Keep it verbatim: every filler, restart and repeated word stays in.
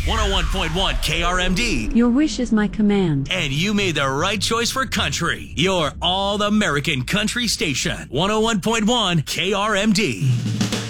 one oh one point one K R M D. Your wish is my command. And you made the right choice for country. Your all-American country station, one oh one point one K R M D.